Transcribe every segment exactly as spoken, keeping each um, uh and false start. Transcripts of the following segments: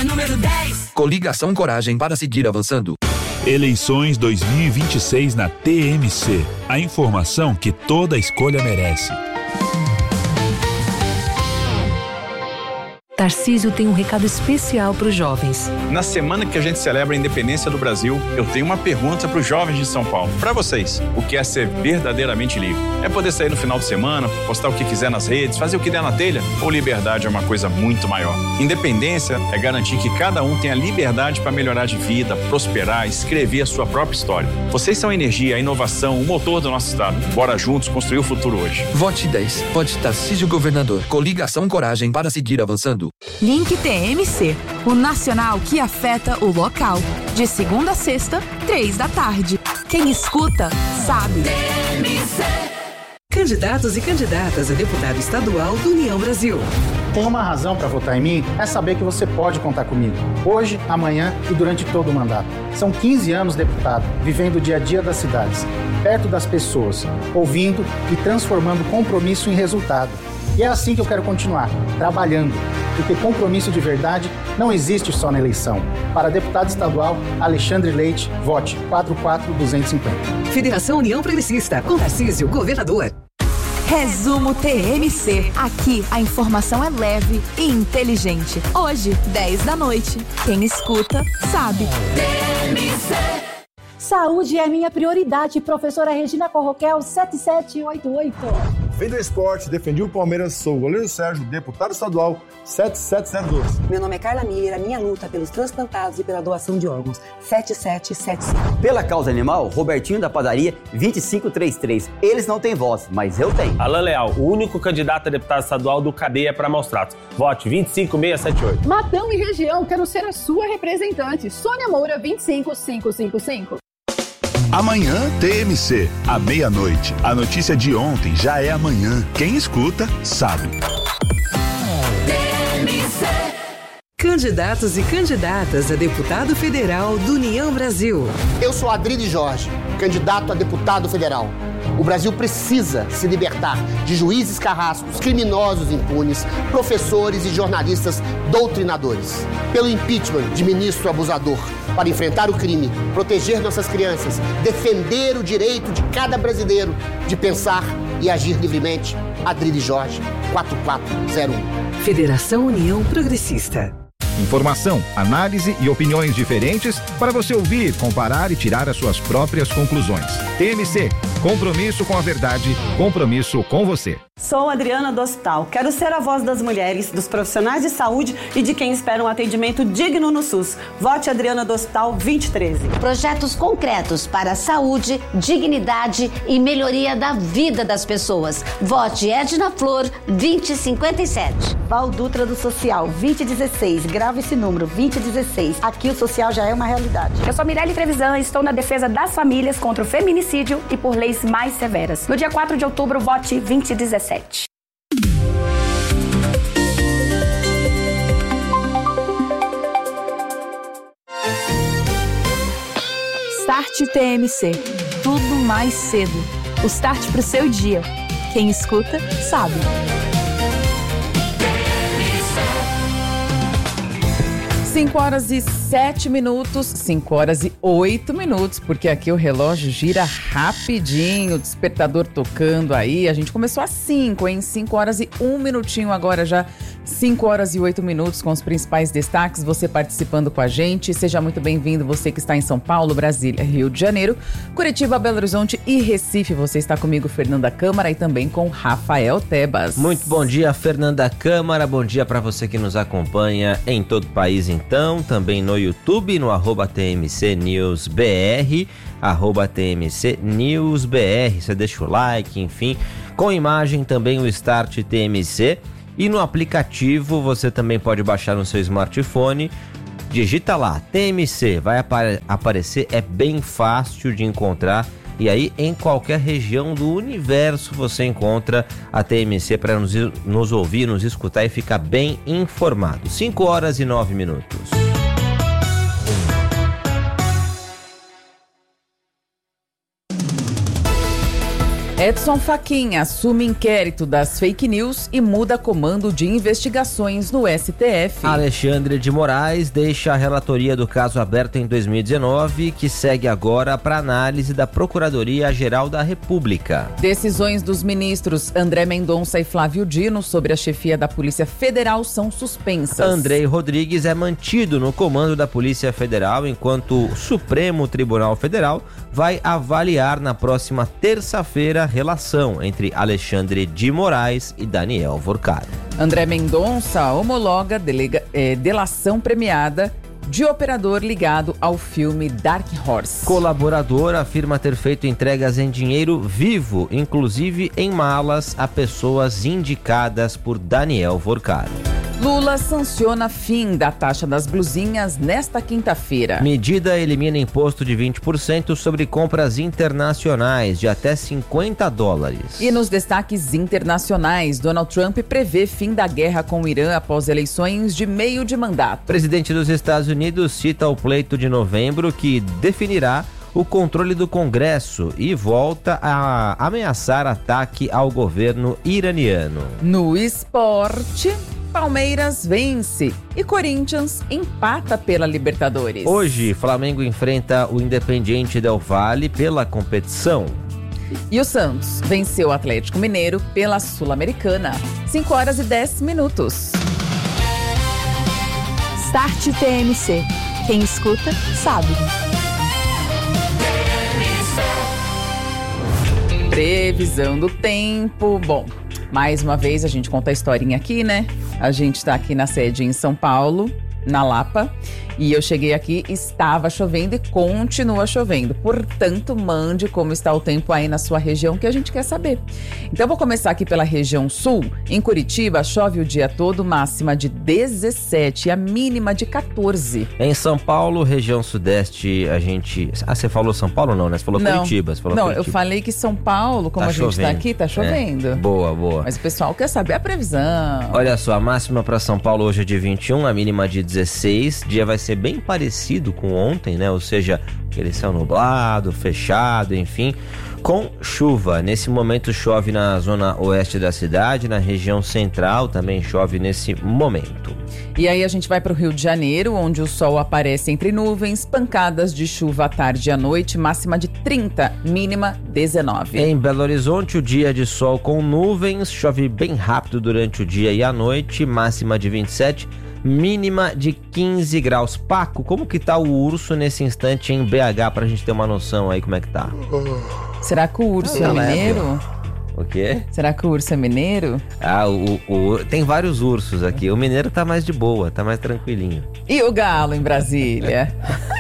é número dez. Coligação Coragem para seguir avançando. Eleições dois mil e vinte e seis na T M C. A informação que toda escolha merece. Tarcísio tem um recado especial para os jovens. Na semana que a gente celebra a independência do Brasil, eu tenho uma pergunta para os jovens de São Paulo. Para vocês, o que é ser verdadeiramente livre? É poder sair no final de semana, postar o que quiser nas redes, fazer o que der na telha? Ou liberdade é uma coisa muito maior? Independência é garantir que cada um tenha liberdade para melhorar de vida, prosperar, escrever a sua própria história. Vocês são a energia, a inovação, o motor do nosso estado. Bora juntos construir o futuro hoje. Vote dez. Vote Tarcísio Governador. Coligação Coragem para seguir avançando. Link T M C, o nacional que afeta o local. De segunda a sexta, três da tarde. Quem escuta, sabe. T M C. Candidatos e candidatas a deputado estadual do União Brasil. Tem uma razão para votar em mim, é saber que você pode contar comigo. Hoje, amanhã e durante todo o mandato. São quinze anos deputado, vivendo o dia a dia das cidades, perto das pessoas, ouvindo e transformando compromisso em resultado. E é assim que eu quero continuar, trabalhando, porque compromisso de verdade não existe só na eleição. Para deputado estadual, Alexandre Leite, vote quatro quatro dois cinco zero. Federação União Progressista, com Tarcísio, governador. Resumo T M C. Aqui a informação é leve e inteligente. Hoje, dez da noite. Quem escuta, sabe. T M C. Saúde é minha prioridade, professora Regina Corroquel, sete sete oito oito. Vem do esporte, defendi o Palmeiras, sou o goleiro Sérgio, deputado estadual, sete sete zero dois. Meu nome é Carla Miller, a minha luta pelos transplantados e pela doação de órgãos, sete sete sete cinco. Pela causa animal, Robertinho da padaria, vinte e cinco trinta e três. Eles não têm voz, mas eu tenho. Alan Leal, o único candidato a deputado estadual do Cadeia para Maus Tratos. Vote vinte e cinco mil seiscentos e setenta e oito. Matão e região, quero ser a sua representante. Sônia Moura, vinte e cinco mil quinhentos e cinquenta e cinco. Amanhã T M C, à meia-noite. A notícia de ontem já é amanhã. Quem escuta, sabe. T M C. Candidatos e candidatas a deputado federal do União Brasil. Eu sou Adriles Jorge, candidato a deputado federal. O Brasil precisa se libertar de juízes carrascos, criminosos impunes, professores e jornalistas doutrinadores. Pelo impeachment de ministro abusador, para enfrentar o crime, proteger nossas crianças, defender o direito de cada brasileiro de pensar e agir livremente. Adriles Jorge, quatro quatro zero um. Federação União Progressista. Informação, análise e opiniões diferentes para você ouvir, comparar e tirar as suas próprias conclusões. T M C, compromisso com a verdade, compromisso com você. Sou Adriana do Hospital. Quero ser a voz das mulheres, dos profissionais de saúde e de quem espera um atendimento digno no SUS. Vote Adriana do Hospital vinte e treze. Projetos concretos para a saúde, dignidade e melhoria da vida das pessoas. Vote Edna Flor vinte cinquenta e sete. Val Dutra do Social vinte dezesseis. Grava esse número vinte dezesseis. Aqui o social já é uma realidade. Eu sou Mirelle Trevisan e estou na defesa das famílias contra o feminicídio e por leis mais severas. No dia quatro de outubro, vote vinte dezessete. Start T M C. Tudo mais cedo. O start pro seu dia. Quem escuta, sabe. cinco horas e sete minutos, cinco horas e oito minutos, porque aqui o relógio gira rapidinho, o despertador tocando aí. A gente começou às cinco, hein? cinco horas e um minutinho, agora já cinco horas e oito minutos com os principais destaques. Você participando com a gente, seja muito bem-vindo. Você que está em São Paulo, Brasília, Rio de Janeiro, Curitiba, Belo Horizonte e Recife. Você está comigo, Fernanda Câmara, e também com Rafael Tebas. Muito bom dia, Fernanda Câmara. Bom dia para você que nos acompanha em todo o país, então, também no YouTube, no arroba T M C News B R, arroba T M C News B R. Você deixa o like, enfim, com imagem também o Start T M C. E no aplicativo você também pode baixar no seu smartphone, digita lá, T M C, vai apare- aparecer, é bem fácil de encontrar. E aí, em qualquer região do universo, você encontra a T M C para nos, nos ouvir, nos escutar e ficar bem informado. cinco horas e nove minutos. Edson Fachin assume inquérito das fake news e muda comando de investigações no S T F. Alexandre de Moraes deixa a relatoria do caso aberto em dois mil e dezenove, que segue agora para análise da Procuradoria-Geral da República. Decisões dos ministros André Mendonça e Flávio Dino sobre a chefia da Polícia Federal são suspensas. Andrei Rodrigues é mantido no comando da Polícia Federal, enquanto o Supremo Tribunal Federal vai avaliar na próxima terça-feira a relação entre Alexandre de Moraes e Daniel Vorcaro. André Mendonça homologa delega, eh, delação premiada de operador ligado ao filme Dark Horse. Colaborador afirma ter feito entregas em dinheiro vivo, inclusive em malas, a pessoas indicadas por Daniel Vorcaro. Lula sanciona fim da taxa das blusinhas nesta quinta-feira. Medida elimina imposto de vinte por cento sobre compras internacionais de até cinquenta dólares. E nos destaques internacionais, Donald Trump prevê fim da guerra com o Irã após eleições de meio de mandato. Presidente dos Estados Unidos cita o pleito de novembro que definirá o controle do Congresso e volta a ameaçar ataque ao governo iraniano. No esporte, Palmeiras vence e Corinthians empata pela Libertadores. Hoje, Flamengo enfrenta o Independiente Del Valle pela competição. E o Santos venceu o Atlético Mineiro pela Sul-Americana. cinco horas e dez minutos. Start T M C. Quem escuta, sabe. Previsão do tempo. Bom, mais uma vez a gente conta a historinha aqui, né? A gente está aqui na sede em São Paulo, na Lapa, e eu cheguei aqui, estava chovendo e continua chovendo. Portanto, mande como está o tempo aí na sua região, que a gente quer saber. Então, eu vou começar aqui pela região sul. Em Curitiba, chove o dia todo, máxima de dezessete e a mínima de quatorze. Em São Paulo, região sudeste, a gente... Ah, você falou São Paulo não, né? Você falou não, Curitiba. Você falou não, Curitiba. eu falei que São Paulo, como tá a gente chovendo. está aqui, tá chovendo. É. Boa, boa. Mas o pessoal quer saber a previsão. Olha só, a máxima para São Paulo hoje é de vinte e um, a mínima de dezesseis. Dia vai ser bem parecido com ontem, né? Ou seja, aquele céu nublado, fechado, enfim, com chuva. Nesse momento chove na zona oeste da cidade, na região central também chove nesse momento. E aí a gente vai para o Rio de Janeiro, onde o sol aparece entre nuvens, pancadas de chuva à tarde e à noite, máxima de trinta, mínima dezenove. Em Belo Horizonte, o dia de sol com nuvens, chove bem rápido durante o dia e a noite, máxima de vinte e sete, mínima de quinze graus. Paco, como que tá o urso nesse instante em B H, pra gente ter uma noção aí como é que tá? Será que o urso é mineiro? O quê? Será que o urso é mineiro? Ah, o, o, o, tem vários ursos aqui. O mineiro tá mais de boa, tá mais tranquilinho. E o galo em Brasília?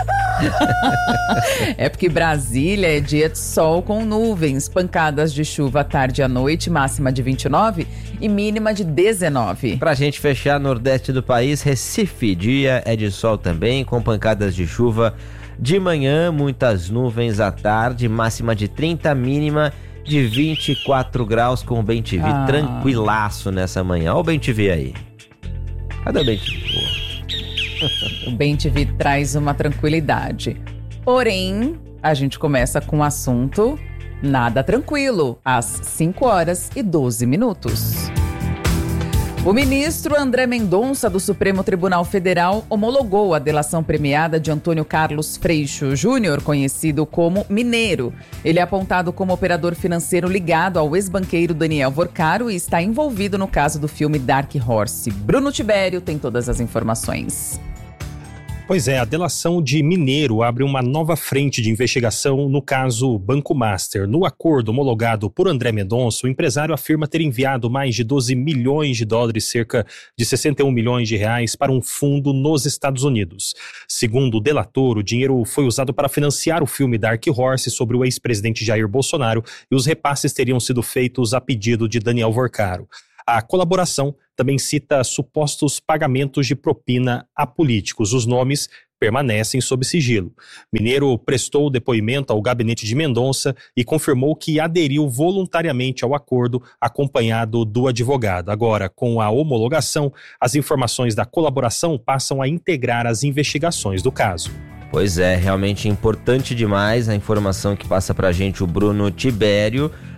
É porque Brasília é dia de sol com nuvens, pancadas de chuva à tarde e à noite, máxima de vinte e nove e mínima de dezenove. Pra gente fechar, nordeste do país, Recife, dia é de sol também, com pancadas de chuva de manhã, muitas nuvens à tarde, máxima de trinta, mínima de vinte e quatro graus, com o Bem T V ah. tranquilaço nessa manhã. Olha o Bem T V aí. Cadê o Bem T V? O Bem T V traz uma tranquilidade. Porém, a gente começa com um assunto nada tranquilo, às cinco horas e doze minutos. O ministro André Mendonça, do Supremo Tribunal Federal, homologou a delação premiada de Antônio Carlos Freixo Júnior, conhecido como Mineiro. Ele é apontado como operador financeiro ligado ao ex-banqueiro Daniel Vorcaro e está envolvido no caso do filme Dark Horse. Bruno Tibério tem todas as informações. Pois é, a delação de Mineiro abre uma nova frente de investigação no caso Banco Master. No acordo homologado por André Mendonça, o empresário afirma ter enviado mais de doze milhões de dólares, cerca de sessenta e um milhões de reais, para um fundo nos Estados Unidos. Segundo o delator, o dinheiro foi usado para financiar o filme Dark Horse sobre o ex-presidente Jair Bolsonaro e os repasses teriam sido feitos a pedido de Daniel Vorcaro. A colaboração também cita supostos pagamentos de propina a políticos. Os nomes permanecem sob sigilo. Mineiro prestou depoimento ao gabinete de Mendonça e confirmou que aderiu voluntariamente ao acordo, acompanhado do advogado. Agora, com a homologação, as informações da colaboração passam a integrar as investigações do caso. Pois é, realmente importante demais a informação que passa pra gente o Bruno Tibério.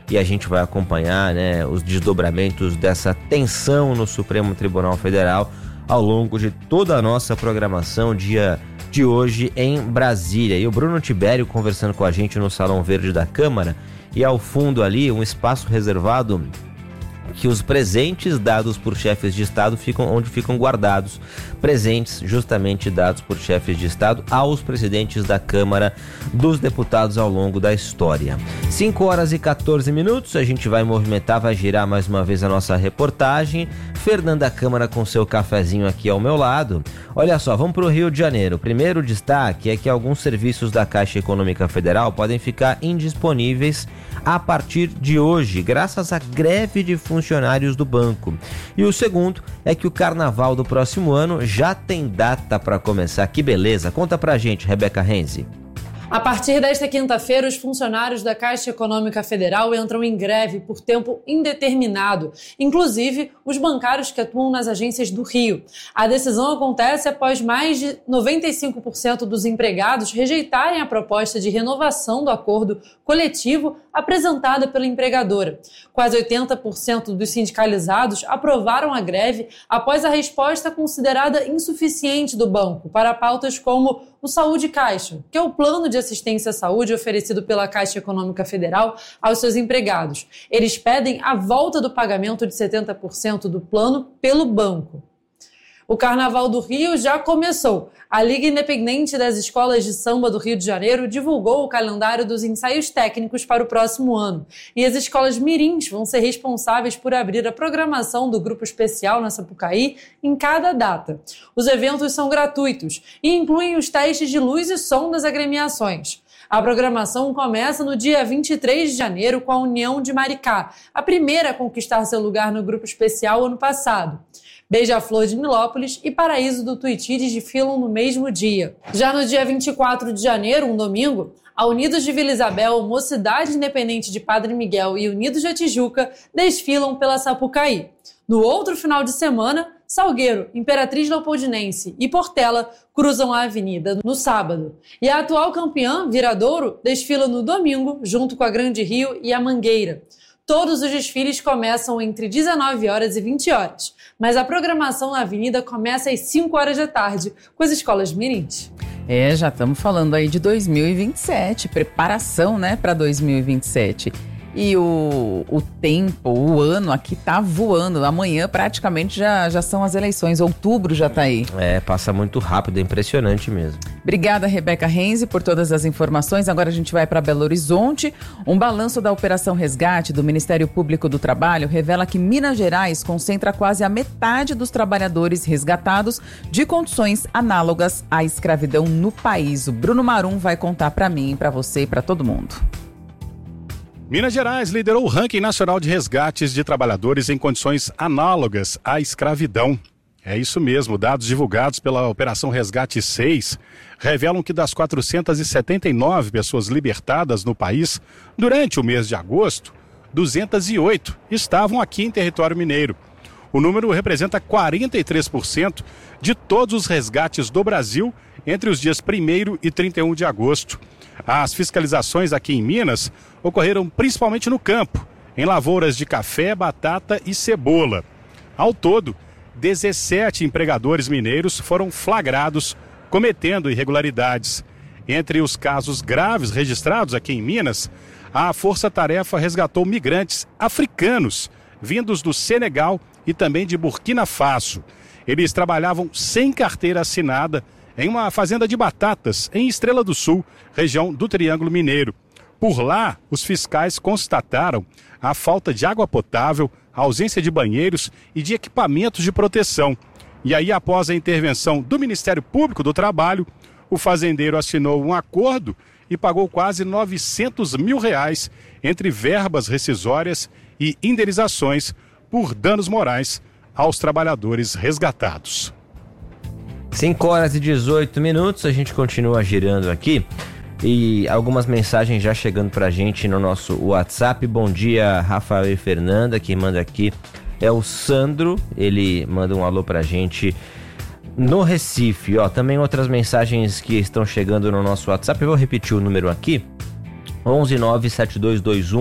e a gente vai acompanhar, né, os desdobramentos dessa tensão no Supremo Tribunal Federal ao longo de toda a nossa programação dia de hoje em Brasília. E o Bruno Tibério conversando com a gente no Salão Verde da Câmara, e ao fundo ali um espaço reservado que os presentes dados por chefes de Estado ficam onde ficam guardados, presentes justamente dados por chefes de Estado aos presidentes da Câmara dos Deputados ao longo da história. cinco horas e quatorze minutos, a gente vai movimentar, vai girar mais uma vez a nossa reportagem. Fernanda Câmara com seu cafezinho aqui ao meu lado. Olha só, vamos para o Rio de Janeiro. O primeiro destaque é que alguns serviços da Caixa Econômica Federal podem ficar indisponíveis a partir de hoje, graças à greve de funcionários do banco. E o segundo é que o carnaval do próximo ano já tem data para começar. Que beleza! Conta pra gente, Rebeca Renzi. A partir desta quinta-feira, os funcionários da Caixa Econômica Federal entram em greve por tempo indeterminado, inclusive os bancários que atuam nas agências do Rio. A decisão acontece após mais de noventa e cinco por cento dos empregados rejeitarem a proposta de renovação do acordo coletivo apresentada pela empregadora. Quase oitenta por cento dos sindicalizados aprovaram a greve após a resposta considerada insuficiente do banco para pautas como o Saúde Caixa, que é o plano de assistência à saúde oferecido pela Caixa Econômica Federal aos seus empregados. Eles pedem a volta do pagamento de setenta por cento do plano pelo banco. O Carnaval do Rio já começou. A Liga Independente das Escolas de Samba do Rio de Janeiro divulgou o calendário dos ensaios técnicos para o próximo ano. E as escolas mirins vão ser responsáveis por abrir a programação do grupo especial na Sapucaí em cada data. Os eventos são gratuitos e incluem os testes de luz e som das agremiações. A programação começa no dia vinte e três de janeiro com a União de Maricá, a primeira a conquistar seu lugar no grupo especial ano passado. Beija-Flor de Nilópolis e Paraíso do Tuiuti desfilam no mesmo dia. Já no dia vinte e quatro de janeiro, um domingo, a Unidos de Vila Isabel, Mocidade Independente de Padre Miguel e Unidos da Tijuca desfilam pela Sapucaí. No outro final de semana, Salgueiro, Imperatriz Leopoldinense e Portela cruzam a avenida no sábado. E a atual campeã, Viradouro, desfila no domingo, junto com a Grande Rio e a Mangueira. Todos os desfiles começam entre dezenove horas e vinte horas, mas a programação na avenida começa às cinco horas da tarde, com as escolas mirins. É, já estamos falando aí de dois mil e vinte e sete, preparação, né, para dois mil e vinte e sete. E o, o tempo, o ano aqui tá voando. Amanhã praticamente já, já são as eleições. Outubro já tá aí. É, passa muito rápido, é impressionante mesmo. Obrigada, Rebeca Renzi, por todas as informações. Agora a gente vai para Belo Horizonte. Um balanço da Operação Resgate do Ministério Público do Trabalho revela que Minas Gerais concentra quase a metade dos trabalhadores resgatados de condições análogas à escravidão no país. O Bruno Marum vai contar para mim, para você e para todo mundo. Minas Gerais liderou o ranking nacional de resgates de trabalhadores em condições análogas à escravidão. É isso mesmo, dados divulgados pela Operação Resgate seis revelam que das quatrocentas e setenta e nove pessoas libertadas no país durante o mês de agosto, duzentas e oito estavam aqui em território mineiro. O número representa quarenta e três por cento de todos os resgates do Brasil entre os dias primeiro e trinta e um de agosto. As fiscalizações aqui em Minas ocorreram principalmente no campo, em lavouras de café, batata e cebola. Ao todo, dezessete empregadores mineiros foram flagrados cometendo irregularidades. Entre os casos graves registrados aqui em Minas, a Força Tarefa resgatou migrantes africanos, vindos do Senegal e também de Burkina Faso. Eles trabalhavam sem carteira assinada em uma fazenda de batatas em Estrela do Sul, região do Triângulo Mineiro. Por lá, os fiscais constataram a falta de água potável, a ausência de banheiros e de equipamentos de proteção. E aí, após a intervenção do Ministério Público do Trabalho, o fazendeiro assinou um acordo e pagou quase novecentos mil reais entre verbas rescisórias e indenizações por danos morais aos trabalhadores resgatados. cinco horas e dezoito minutos, a gente continua girando aqui e algumas mensagens já chegando pra gente no nosso WhatsApp. Bom dia, Rafael e Fernanda, quem manda aqui é o Sandro, ele manda um alô pra gente no Recife, ó, também outras mensagens que estão chegando no nosso WhatsApp, eu vou repetir o número aqui, onze nove sete dois dois um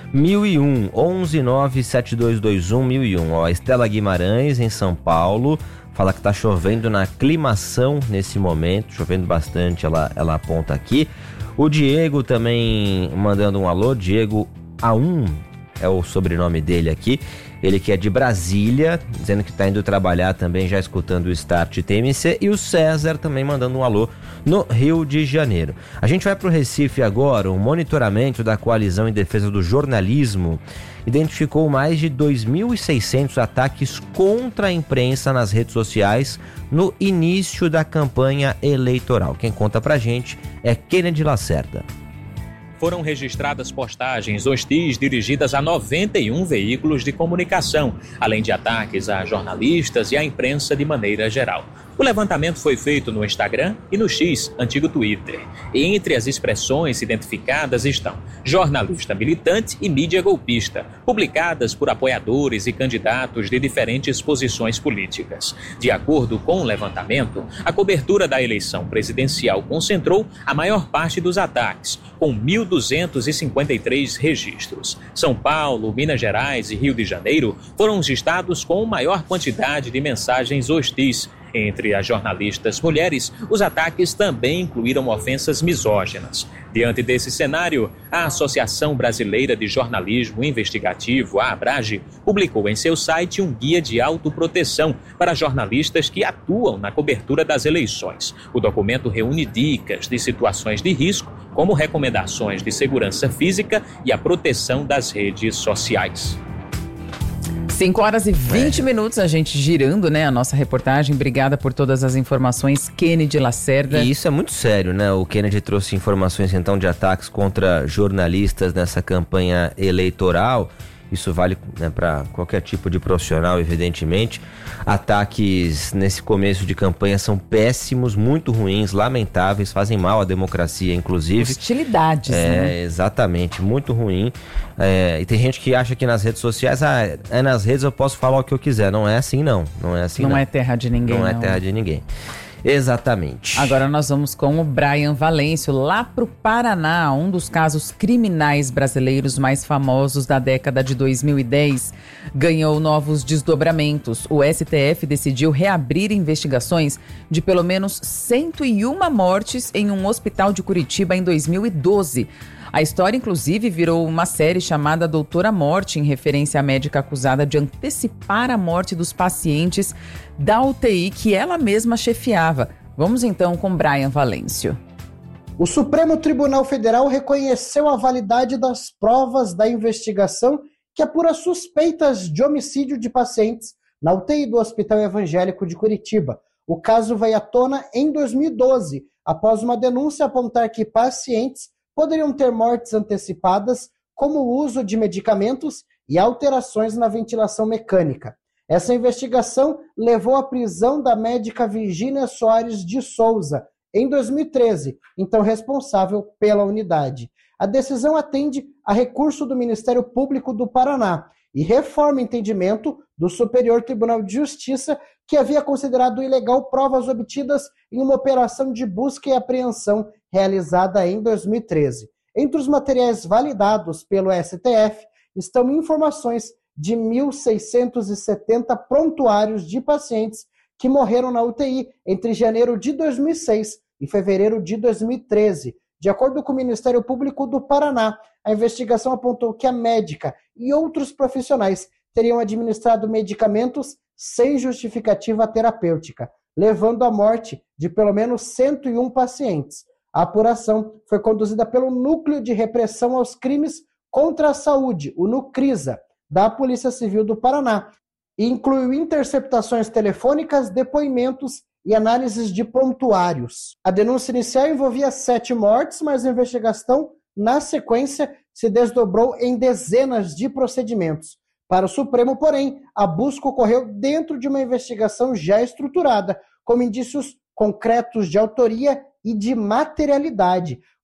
mil e um, onze nove sete dois dois um mil e um. Ó, a Estela Guimarães, em São Paulo, fala que tá chovendo na aclimação nesse momento, chovendo bastante, ela, ela aponta aqui. O Diego também mandando um alô, Diego A um é o sobrenome dele aqui. Ele que é de Brasília, dizendo que está indo trabalhar também, já escutando o Start T M C. E o César também mandando um alô no Rio de Janeiro. A gente vai para o Recife agora. O monitoramento da Coalizão em Defesa do Jornalismo identificou mais de dois mil e seiscentos ataques contra a imprensa nas redes sociais no início da campanha eleitoral. Quem conta pra gente é Kennedy Lacerda. Foram registradas postagens hostis dirigidas a noventa e um veículos de comunicação, além de ataques a jornalistas e à imprensa de maneira geral. O levantamento foi feito no Instagram e no X, antigo Twitter. E entre as expressões identificadas estão jornalista militante e mídia golpista, publicadas por apoiadores e candidatos de diferentes posições políticas. De acordo com o levantamento, a cobertura da eleição presidencial concentrou a maior parte dos ataques, com mil duzentos e cinquenta e três registros. São Paulo, Minas Gerais e Rio de Janeiro foram os estados com maior quantidade de mensagens hostis. Entre as jornalistas mulheres, os ataques também incluíram ofensas misóginas. Diante desse cenário, a Associação Brasileira de Jornalismo Investigativo, a ABRAGE, publicou em seu site um guia de autoproteção para jornalistas que atuam na cobertura das eleições. O documento reúne dicas de situações de risco, como recomendações de segurança física e a proteção das redes sociais. cinco horas e vinte é. minutos, a gente girando, né, a nossa reportagem. Obrigada por todas as informações, Kennedy Lacerda. E isso é muito sério, né? O Kennedy trouxe informações, então, de ataques contra jornalistas nessa campanha eleitoral. Isso vale, né, para qualquer tipo de profissional, evidentemente. Ataques nesse começo de campanha são péssimos, muito ruins, lamentáveis, fazem mal à democracia, inclusive. Hostilidades, é, né? Exatamente, muito ruim. É, e tem gente que acha que nas redes sociais, ah, é nas redes eu posso falar o que eu quiser. Não é assim, não. Não é assim, não. Não é terra de ninguém, não. Não é terra de ninguém. Exatamente. Agora nós vamos com o Brian Valêncio, lá pro Paraná, um dos casos criminais brasileiros mais famosos da década de dois mil e dez, ganhou novos desdobramentos. O S T F decidiu reabrir investigações de pelo menos cento e uma mortes em um hospital de Curitiba em dois mil e doze. A história, inclusive, virou uma série chamada Doutora Morte, em referência à médica acusada de antecipar a morte dos pacientes da U T I que ela mesma chefiava. Vamos então com Brian Valêncio. O Supremo Tribunal Federal reconheceu a validade das provas da investigação que apura suspeitas de homicídio de pacientes na U T I do Hospital Evangélico de Curitiba. O caso veio à tona em dois mil e doze, após uma denúncia apontar que pacientes poderiam ter mortes antecipadas, como o uso de medicamentos e alterações na ventilação mecânica. Essa investigação levou à prisão da médica Virgínia Soares de Souza, em dois mil e treze, então responsável pela unidade. A decisão atende a recurso do Ministério Público do Paraná e reforma o entendimento do Superior Tribunal de Justiça, que havia considerado ilegal provas obtidas em uma operação de busca e apreensão realizada em dois mil e treze. Entre os materiais validados pelo S T F estão informações de mil seiscentos e setenta prontuários de pacientes que morreram na U T I entre janeiro de dois mil e seis e fevereiro de dois mil e treze. De acordo com o Ministério Público do Paraná, a investigação apontou que a médica e outros profissionais teriam administrado medicamentos sem justificativa terapêutica, levando à morte de pelo menos cento e um pacientes. A apuração foi conduzida pelo Núcleo de Repressão aos Crimes contra a Saúde, o NUCRISA, da Polícia Civil do Paraná, e incluiu interceptações telefônicas, depoimentos e análises de prontuários. A denúncia inicial envolvia sete mortes, mas a investigação, na sequência, se desdobrou em dezenas de procedimentos. Para o Supremo, porém, a busca ocorreu dentro de uma investigação já estruturada, com indícios concretos de autoria e de materialidade.